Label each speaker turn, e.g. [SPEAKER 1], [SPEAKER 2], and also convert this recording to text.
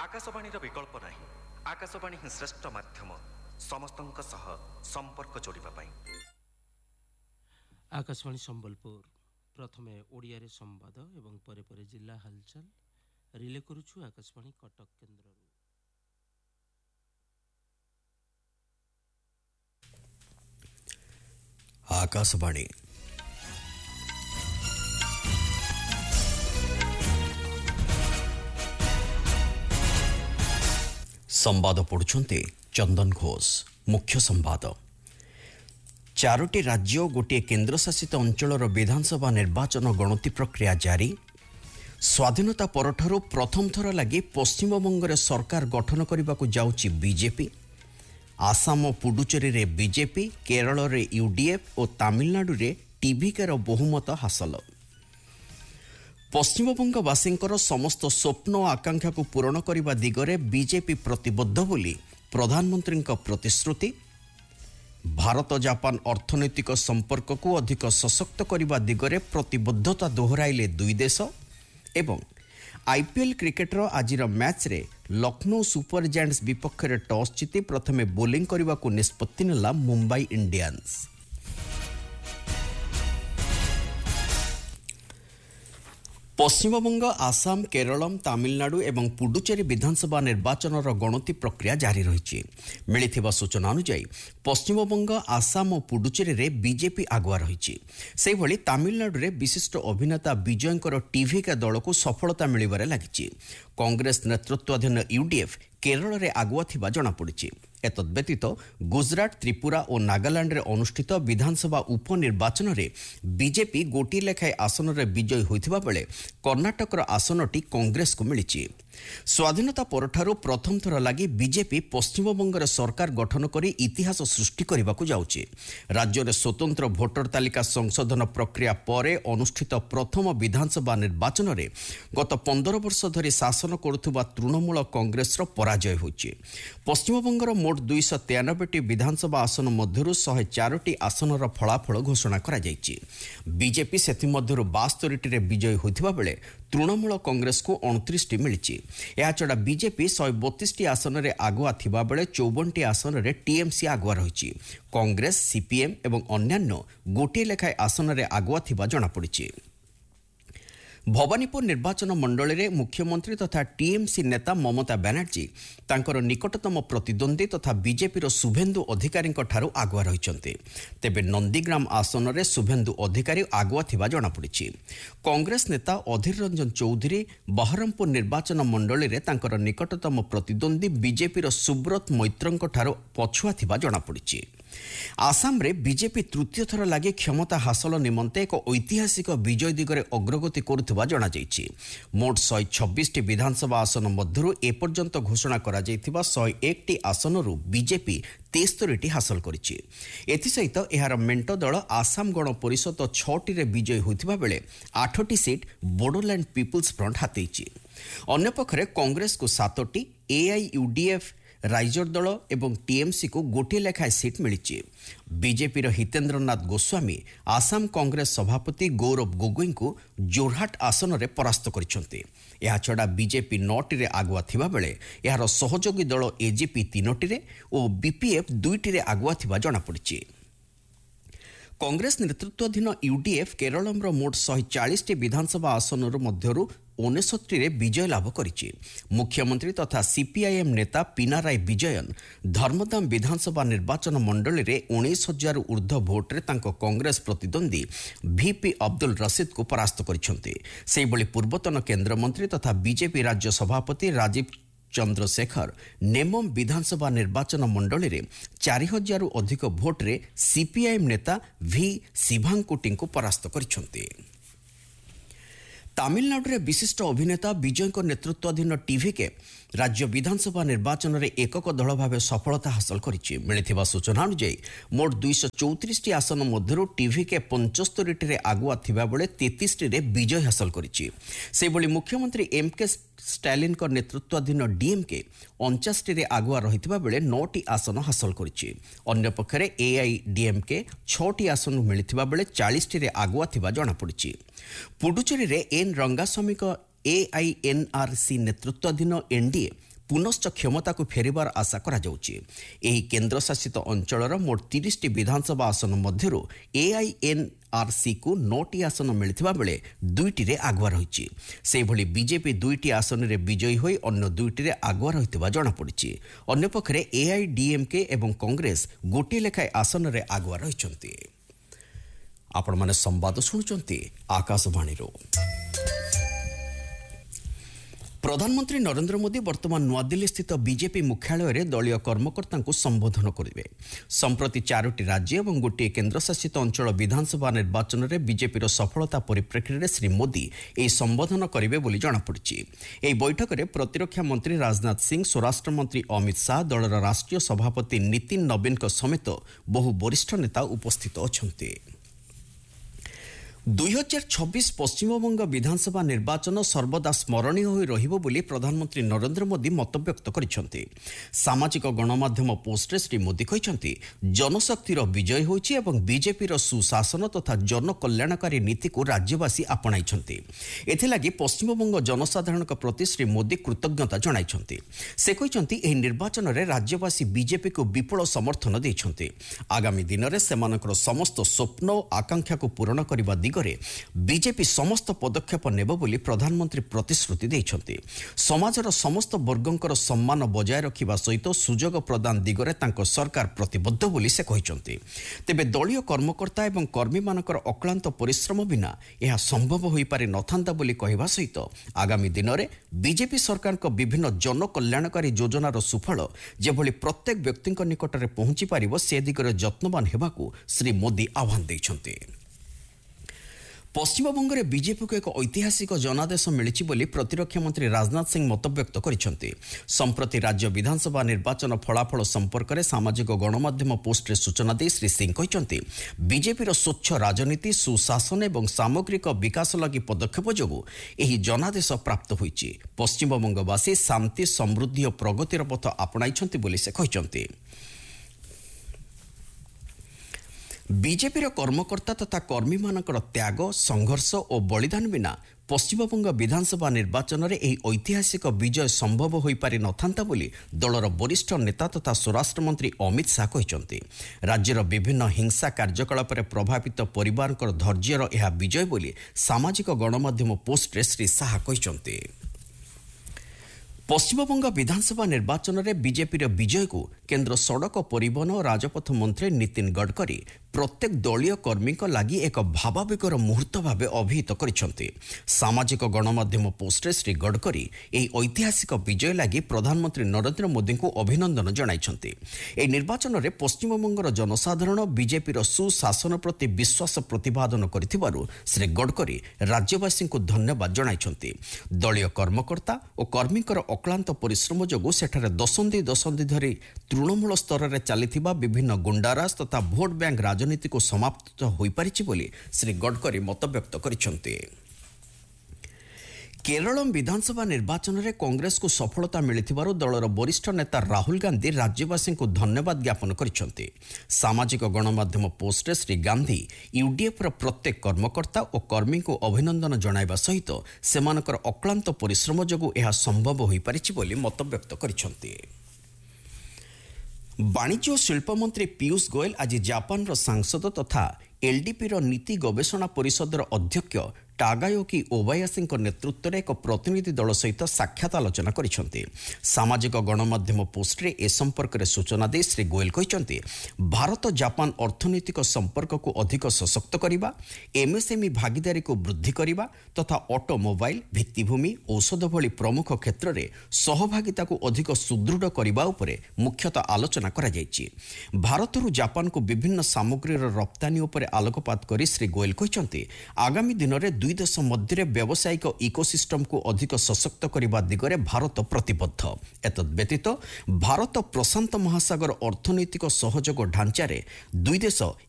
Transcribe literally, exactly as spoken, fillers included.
[SPEAKER 1] आकाशवाणी विकल्प नहीं। आकाशवाणी ही श्रेष्ठ माध्यम समस्तंक सह संपर्क जोड़िबा पाई।
[SPEAKER 2] आकाशवाणी संबलपुर प्रथमे ओडिया रे संवाद एवं परे परे जिला हालचाल रिले करूछु आकाशवाणी कटक केन्द्र।
[SPEAKER 3] आकाशवाणी संवाद पढ़ुछन्ते चंदन घोष। मुख्य संवाद। चारोटी राज्य गोटे केन्द्रशासित अंचलर विधानसभा निर्वाचन गणति प्रक्रिया जारी। स्वाधीनता परठारु प्रथम थर लगी पश्चिमबंग सरकार गठन करने को जाउची बीजेपी। आसाम पुडुचेरी रे बीजेपी, केरल रे यूडीएफ और तमिलनाडु रे टीवीके बहुमत हासिल। पश्चिमबंगवासींकर समस्त स्वप्न और आकांक्षा को पूरण करने दिगरे बीजेपी प्रतिबद्ध बोली प्रधानमंत्री प्रतिश्रुति। भारत जापान अर्थनैतिक संपर्क को अधिक सशक्त करने दिगरे प्रतिबद्धता दोहराइले दुई देश। एवं आईपीएल क्रिकेटर आजिर मैच रे लखनऊ सुपर जायंट्स विपक्ष में टॉस जीति प्रथमे बोलिंग करने को निष्पत्ति नेला मुंबई इंडियंस। पश्चिमबंग, आसाम, केरलम, तमिलनाडु एवं पुडुचेरी विधानसभा निर्वाचन गणति प्रक्रिया जारी रही। मिलिथिबा सूचना अनुसार पश्चिमबंग, आसाम और पुडुचेरी रे बीजेपी आगुआ रही। से भली तमिलनाडु रे विशिष्ट अभिनेता विजयंकर टीवी के दल को सफलता मिलबारे लागिछि। कांग्रेस नेतृत्वाधीन यूडीएफ केरल रे आगुआ थिबा जणा पड़िछि। एतद व्यतीत गुजरात, त्रिपुरा और नागालैंड रे अनुष्ठित विधानसभा उपनिर्वाचन रे बीजेपी गोटी लेखाए आसन रे विजयी होइथिबा बेले कर्णाटक रो आसनटी कांग्रेस को मिलिछि। स्वाधीनता परठारु प्रथम थर लगी बीजेपी पश्चिमबंग सरकार गठन करी इतिहास सृष्टि करने को जाउछि। राज्य में स्वतंत्र भोटर तालिका संशोधन प्रक्रिया परे अनुष्ठित प्रथम विधानसभा निर्वाचन में गत पंदर वर्ष धरी शासन करुवा तृणमूल कांग्रेस पराजय होइछि। पश्चिमबंगर मोट दुईश तेयानबे विधानसभा आसन मध्यरु शहे चारोटी आसनर फलाफल घोषणा करा जाइछि। बीजेपी सेथिमध्यरु बास्तरी रे विजयी होइथिबा बेले तृणमूल कांग्रेस को अणतीस टी मिलिछि। याछड़ा बीजेपी शहे बतीस टी आसन रे आगुआ थिबा बेले चौवन टी आसन रे टीएमसी आगुआ रहिछि। कांग्रेस, सीपीएम एवं अन्यान्य गोटे लेखाए आसन रे आगुआ थिबा जणा पड़िछि। भवानीपुर निर्वाचन मंडल में मुख्यमंत्री तथा टीएमसी नेता ममता बनर्जी तांकर निकटतम प्रतिद्वंदी तथा बीजेपी शुभेन्दु अधिकारी ठारू आगुआ रही। तेबे नंदीग्राम आसन में शुभेन्दु अधिकारी आगुआ थिबा जणा पड़िछि। कांग्रेस नेता अधीर रंजन चौधरी बहरमपुर निर्वाचन मंडल में तांकर निकटतम प्रतिद्वंदी बीजेपी सुब्रत मैत्रंक ठारू पछुआ थिबा जणा पड़िछि। आसाम रे बीजेपी तृतीय थर लगी क्षमता हासिल निमंते एक ऐतिहासिक विजय दिगरे अग्रगति करुवा जना जाइछि। मोट शहे छब्बीस टी विधानसभा आसन मध्यरु एपर्यंत घोषणा करा जाइथिबा शहे एक टी आसनरु बीजेपी तेस्तरी टी हासिल करिछि। एथिसहित एहार मेंट दल आसाम गण परिषद छटी रे विजयी होइथिबा बेले आठटी सीट बोडोलैंड पीपुल्स फ्रंट हातेइछि। अन्य पक्षरे कांग्रेस को सातटी, एआईयूडीएफ, राइजर दल एवं टीएमसी को गोटे लेखाए सीट मिली। बीजेपी हितेन्द्र नाथ गोस्वामी आसाम कांग्रेस सभापति गौरव गोगोई को जोरहाट आसन में परास्त करछन्ते। यह छड़ा बीजेपी नौटी रे आगुआ थिबा बेले यार सहयोगी दल एजेपी तीनोटी रे और बीपीएफ दुईटी रे आगुआ थिबा जणा पड़िछि। कांग्रेस नेतृत्वाधीन यूडीएफ केरलम मोट शहे चालीस टी विधानसभा आसन मध्यरु उनसठी रे विजय लाभ करिछि। मुख्यमंत्री तथा सीपीआईएम नेता पिनाराई विजयन धर्मदाम विधानसभा निर्वाचन मंडल रे उन्नीस हजार ऊर्ध्व भोट्रे तांको कांग्रेस प्रतिद्वंदी वीपी अब्दुल रशीद को परास्त करिछन्ते। सेहिभଳି पूर्वतन केन्द्रमंत्री तथा बीजेपी राज्य सभापति राजीव चंद्रशेखर नेमम विधानसभा निर्वाचन मंडल रे चार हजार अधिक भोट्रे सीपीआईएम नेता वी शिभांकुटी को परास्त करिछन्ते। तमिलनाडु रे विशिष्ट अभिनेता विजय नेतृत्वाधीन टीवी के राज्य विधानसभा निर्वाचन में एकक दल भाव सफलता हासिल करिछि। मिलिथिबा सूचना अनुसार मोट दुईश चौतीस टी आसन मध्यरु टीवी के पंचस्तरी टी आगुआ थिबा बेले तैंतीस टी विजय हासिल करिछि। सेहिभଳି मुख्यमंत्री एम के स्टालिन का नेतृत्वाधीन डीएमके उनचास टी आगुआ रहिथिबा बेले नौ टी आसन हासिल करिछि। अन्य पक्षरे एआईडीएमके छह टी आसन मिलिथिबा बेले चालीस टी आगुआ थिबा जणा पड़िछि। पुडुचेरी रे एन रंगास्वामी का एआईएनआरसी नेतृत्वाधीन एनडीए ପୁନଶ୍ଚ କ୍ଷମତାକୁ ଫେରିବାର ଆଶା କରାଯାଉଛି। ଏହି କେନ୍ଦ୍ରଶାସିତ ଅଞ୍ଚଳର ମୋଟ ତିରିଶଟି ବିଧାନସଭା ଆସନ ମଧ୍ୟରୁ ଏଆଇଏନ୍ଆର୍ସିକୁ ନଅଟି ଆସନ ମିଳିଥିବା ବେଳେ ଦୁଇଟିରେ ଆଗୁଆ ରହିଛି। ସେହିଭଳି ବିଜେପି ଦୁଇଟି ଆସନରେ ବିଜୟୀ ହୋଇ ଅନ୍ୟ ଦୁଇଟିରେ ଆଗୁଆ ରହିଥିବା ଜଣାପଡ଼ିଛି। ଅନ୍ୟପକ୍ଷରେ ଏଆଇଡିଏମ୍କେ ଏବଂ କଂଗ୍ରେସ ଗୋଟିଏ ଲେଖାଏଁ ଆସନରେ ଆଗୁଆ ରହିଛନ୍ତି। ଆପଣମାନେ ସମ୍ବାଦ ଶୁଣୁଛନ୍ତି ଆକାଶବାଣୀରୁ। ପ୍ରଧାନମନ୍ତ୍ରୀ ନରେନ୍ଦ୍ର ମୋଦି ବର୍ତ୍ତମାନ ନୂଆଦିଲ୍ଲୀସ୍ଥିତ ବିଜେପି ମୁଖ୍ୟାଳୟରେ ଦଳୀୟ କର୍ମକର୍ତ୍ତାଙ୍କୁ ସମ୍ବୋଧନ କରିବେ। ସମ୍ପ୍ରତି ଚାରୋଟି ରାଜ୍ୟ ଏବଂ ଗୋଟିଏ କେନ୍ଦ୍ରଶାସିତ ଅଞ୍ଚଳ ବିଧାନସଭା ନିର୍ବାଚନରେ ବିଜେପିର ସଫଳତା ପରିପ୍ରେକ୍ଷୀରେ ଶ୍ରୀ ମୋଦି ଏହି ସମ୍ବୋଧନ କରିବେ ବୋଲି ଜଣାପଡ଼ିଛି। ଏହି ବୈଠକରେ ପ୍ରତିରକ୍ଷା ମନ୍ତ୍ରୀ ରାଜନାଥ ସିଂ, ସ୍ୱରାଷ୍ଟ୍ର ମନ୍ତ୍ରୀ ଅମିତ ଶାହା, ଦଳର ରାଷ୍ଟ୍ରୀୟ ସଭାପତି ନୀତିନ ନବୀନଙ୍କ ସମେତ ବହୁ ବରିଷ୍ଠ ନେତା ଉପସ୍ଥିତ ଅଛନ୍ତି। ଦୁଇ ହଜାର ଛବିଶ ପଶ୍ଚିମବଙ୍ଗ ବିଧାନସଭା ନିର୍ବାଚନ ସର୍ବଦା ସ୍ମରଣୀୟ ହୋଇ ରହିବ ବୋଲି ପ୍ରଧାନମନ୍ତ୍ରୀ ନରେନ୍ଦ୍ର ମୋଦି ମତବ୍ୟକ୍ତ କରିଛନ୍ତି। ସାମାଜିକ ଗଣମାଧ୍ୟମ ପୋଷ୍ଟରେ ଶ୍ରୀ ମୋଦି କହିଛନ୍ତି, ଜନଶକ୍ତିର ବିଜୟ ହୋଇଛି ଏବଂ ବିଜେପିର ସୁଶାସନ ତଥା ଜନକଲ୍ୟାଣକାରୀ ନୀତିକୁ ରାଜ୍ୟବାସୀ ଆପଣାଇଛନ୍ତି। ଏଥିଲାଗି ପଶ୍ଚିମବଙ୍ଗ ଜନସାଧାରଣଙ୍କ ପ୍ରତି ଶ୍ରୀ ମୋଦି କୃତଜ୍ଞତା ଜଣାଇଛନ୍ତି। ସେ କହିଛନ୍ତି, ଏହି ନିର୍ବାଚନରେ ରାଜ୍ୟବାସୀ ବିଜେପିକୁ ବିପୁଳ ସମର୍ଥନ ଦେଇଛନ୍ତି। ଆଗାମୀ ଦିନରେ ସେମାନଙ୍କର ସମସ୍ତ ସ୍ୱପ୍ନ ଓ ଆକାଂକ୍ଷାକୁ ପୂରଣ କରିବା ଦିଗରେ ବିଜେପି ସମସ୍ତ ପଦକ୍ଷେପ ନେବ ବୋଲି ପ୍ରଧାନମନ୍ତ୍ରୀ ପ୍ରତିଶ୍ରୁତି ଦେଇଛନ୍ତି। ସମାଜର ସମସ୍ତ ବର୍ଗଙ୍କର ସମ୍ମାନ ବଜାୟ ରଖିବା ସହିତ ସୁଯୋଗ ପ୍ରଦାନ ଦିଗରେ ତାଙ୍କ ସରକାର ପ୍ରତିବଦ୍ଧ ବୋଲି ସେ କହିଛନ୍ତି। ତେବେ ଦଳୀୟ କର୍ମକର୍ତ୍ତା ଏବଂ କର୍ମୀମାନଙ୍କର ଅକ୍ଳାନ୍ତ ପରିଶ୍ରମ ବିନା ଏହା ସମ୍ଭବ ହୋଇପାରି ନଥାନ୍ତା ବୋଲି କହିବା ସହିତ ଆଗାମୀ ଦିନରେ ବିଜେପି ସରକାରଙ୍କ ବିଭିନ୍ନ ଜନକଲ୍ୟାଣକାରୀ ଯୋଜନାର ସୁଫଳ ଯେଭଳି ପ୍ରତ୍ୟେକ ବ୍ୟକ୍ତିଙ୍କ ନିକଟରେ ପହଞ୍ଚି ପାରିବ ସେ ଦିଗରେ ଯତ୍ନବାନ ହେବାକୁ ଶ୍ରୀ ମୋଦି ଆହ୍ୱାନ ଦେଇଛନ୍ତି। ପଶ୍ଚିମବଙ୍ଗରେ ବିଜେପିକୁ ଏକ ଐତିହାସିକ ଜନାଦେଶ ମିଳିଛି ବୋଲି ପ୍ରତିରକ୍ଷା ମନ୍ତ୍ରୀ ରାଜନାଥ ସିଂ ମତବ୍ୟକ୍ତ କରିଛନ୍ତି। ସମ୍ପ୍ରତି ରାଜ୍ୟ ବିଧାନସଭା ନିର୍ବାଚନ ଫଳାଫଳ ସମ୍ପର୍କରେ ସାମାଜିକ ଗଣମାଧ୍ୟମ ପୋଷ୍ଟରେ ସୂଚନା ଦେଇ ଶ୍ରୀ ସିଂ କହିଛନ୍ତି, ବିଜେପିର ସ୍ୱଚ୍ଛ ରାଜନୀତି, ସୁଶାସନ ଏବଂ ସାମଗ୍ରିକ ବିକାଶ ଲାଗି ପଦକ୍ଷେପ ଯୋଗୁଁ ଏହି ଜନାଦେଶ ପ୍ରାପ୍ତ ହୋଇଛି। ପଶ୍ଚିମବଙ୍ଗବାସୀ ଶାନ୍ତି, ସମୃଦ୍ଧି ଓ ପ୍ରଗତିର ପଥ ଆପଣାଇଛନ୍ତି ବୋଲି ସେ କହିଛନ୍ତି। ବିଜେପିର କର୍ମକର୍ତ୍ତା ତଥା କର୍ମୀମାନଙ୍କର ତ୍ୟାଗ, ସଂଘର୍ଷ ଓ ବଳିଦାନ ବିନା ପଶ୍ଚିମବଙ୍ଗ ବିଧାନସଭା ନିର୍ବାଚନରେ ଏହି ଐତିହାସିକ ବିଜୟ ସମ୍ଭବ ହୋଇପାରି ନଥାନ୍ତା ବୋଲି ଦଳର ବରିଷ୍ଠ ନେତା ତଥା ସ୍ୱରାଷ୍ଟ୍ରମନ୍ତ୍ରୀ ଅମିତ ଶାହା କହିଛନ୍ତି। ରାଜ୍ୟର ବିଭିନ୍ନ ହିଂସା କାର୍ଯ୍ୟକଳାପରେ ପ୍ରଭାବିତ ପରିବାରଙ୍କର ଧୈର୍ଯ୍ୟର ଏହା ବିଜୟ ବୋଲି ସାମାଜିକ ଗଣମାଧ୍ୟମ ପୋଷ୍ଟରେ ଶ୍ରୀ ଶାହା କହିଛନ୍ତି। ପଶ୍ଚିମବଙ୍ଗ ବିଧାନସଭା ନିର୍ବାଚନରେ ବିଜେପିର ବିଜୟକୁ କେନ୍ଦ୍ର ସଡ଼କ ପରିବହନ ଓ ରାଜପଥ ମନ୍ତ୍ରୀ ନୀତିନ ଗଡ଼କରୀ ପ୍ରତ୍ୟେକ ଦଳୀୟ କର୍ମୀଙ୍କ ଲାଗି ଏକ ଭାବାବେଗର ମୁହୂର୍ତ୍ତ ଭାବେ ଅଭିହିତ କରିଛନ୍ତି। ସାମାଜିକ ଗଣମାଧ୍ୟମ ପୋଷ୍ଟରେ ଶ୍ରୀ ଗଡ଼କରୀ ଏହି ଐତିହାସିକ ବିଜୟ ଲାଗି ପ୍ରଧାନମନ୍ତ୍ରୀ ନରେନ୍ଦ୍ର ମୋଦିଙ୍କୁ ଅଭିନନ୍ଦନ ଜଣାଇଛନ୍ତି। ଏହି ନିର୍ବାଚନରେ ପଶ୍ଚିମବଙ୍ଗର ଜନସାଧାରଣ ବିଜେପିର ସୁଶାସନ ପ୍ରତି ବିଶ୍ୱାସ ପ୍ରତିପାଦନ କରିଥିବାରୁ ଶ୍ରୀ ଗଡ଼କରୀ ରାଜ୍ୟବାସୀଙ୍କୁ ଧନ୍ୟବାଦ ଜଣାଇଛନ୍ତି। ଦଳୀୟ କର୍ମକର୍ତ୍ତା ଓ କର୍ମୀଙ୍କର ଅକ୍ଳାନ୍ତ ପରିଶ୍ରମ ଯୋଗୁଁ ସେଠାରେ ଦଶନ୍ଧି ଦଶନ୍ଧି ଧରି ତୃଣମୂଳ ସ୍ତରରେ ଚାଲିଥିବା ବିଭିନ୍ନ ଗୁଣ୍ଡାରାଜ ତଥା ଭୋଟ ବ୍ୟାଙ୍କ ରାଜନୀତିକୁ ସମାପ୍ତ ହୋଇପାରିଛି ବୋଲି ଶ୍ରୀ ଗଡ଼କରୀ ମତବ୍ୟକ୍ତ କରିଛନ୍ତି। କେରଳ ବିଧାନସଭା ନିର୍ବାଚନରେ କଂଗ୍ରେସକୁ ସଫଳତା ମିଳିଥିବାରୁ ଦଳର ବରିଷ୍ଠ ନେତା ରାହୁଲ ଗାନ୍ଧୀ ରାଜ୍ୟବାସୀଙ୍କୁ ଧନ୍ୟବାଦ ଜ୍ଞାପନ କରିଛନ୍ତି। ସାମାଜିକ ଗଣମାଧ୍ୟମ ପୋଷ୍ଟରେ ଶ୍ରୀ ଗାନ୍ଧୀ ୟୁଡିଏଫ୍ର ପ୍ରତ୍ୟେକ କର୍ମକର୍ତ୍ତା ଓ କର୍ମୀଙ୍କୁ ଅଭିନନ୍ଦନ ଜଣାଇବା ସହିତ ସେମାନଙ୍କର ଅକ୍ଳାନ୍ତ ପରିଶ୍ରମ ଯୋଗୁଁ ଏହା ସମ୍ଭବ ହୋଇପାରିଛି ବୋଲି ମତବ୍ୟକ୍ତ କରିଛନ୍ତି। ବାଣିଜ୍ୟ ଓ ଶିଳ୍ପ ମନ୍ତ୍ରୀ ପୀୟୁଷ ଗୋୟଲ ଆଜି ଜାପାନର ସାଂସଦ ତଥା ଏଲ୍ଡିପିର ନୀତି ଗବେଷଣା ପରିଷଦର ଅଧ୍ୟକ୍ଷ ଟାଗାୟୋକି ଓବାୟାସିଙ୍କ ନେତୃତ୍ୱରେ ଏକ ପ୍ରତିନିଧି ଦଳ ସହିତ ସାକ୍ଷାତ ଆଲୋଚନା କରିଛନ୍ତି। ସାମାଜିକ ଗଣମାଧ୍ୟମ ପୋଷ୍ଟରେ ଏ ସମ୍ପର୍କରେ ସୂଚନା ଦେଇ ଶ୍ରୀ ଗୋୟଲ କହିଛନ୍ତି, ଭାରତ ଜାପାନ ଅର୍ଥନୈତିକ ସମ୍ପର୍କକୁ ଅଧିକ ସଶକ୍ତ କରିବା, ଏମ୍ଏସ୍ଏମ୍ଇ ଭାଗିଦାରୀକୁ ବୃଦ୍ଧି କରିବା ତଥା ଅଟୋମୋବାଇଲ, ଭିତ୍ତିଭୂମି, ଔଷଧ ଭଳି ପ୍ରମୁଖ କ୍ଷେତ୍ରରେ ସହଭାଗିତାକୁ ଅଧିକ ସୁଦୃଢ଼ କରିବା ଉପରେ ମୁଖ୍ୟତଃ ଆଲୋଚନା କରାଯାଇଛି। ଭାରତରୁ ଜାପାନକୁ ବିଭିନ୍ନ ସାମଗ୍ରୀର ରପ୍ତାନୀ ଉପରେ ଆଲୋକପାତ କରି ଶ୍ରୀ ଗୋୟଲ କହିଛନ୍ତି, ଆଗାମୀ ଦିନରେ ଦୁଇ ଦେଶ ମଧ୍ୟରେ ବ୍ୟବସାୟିକ ଇକୋସିଷ୍ଟମକୁ ଅଧିକ ସଶକ୍ତ କରିବା ଦିଗରେ ଭାରତ ପ୍ରତିବଦ୍ଧ। ଏତଦ୍ ବ୍ୟତୀତ ଭାରତ ପ୍ରଶାନ୍ତ ମହାସାଗର ଅର୍ଥନୈତିକ ସହଯୋଗ ଢାଞ୍ଚାରେ ଦୁଇ ଦେଶ